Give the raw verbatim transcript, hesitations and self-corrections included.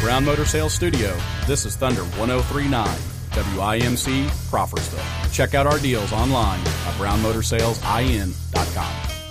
Brown Motor Sales Studio, this is Thunder one oh three point nine, W I M C, Crawfordsville. Check out our deals online at brown motor sales in dot com.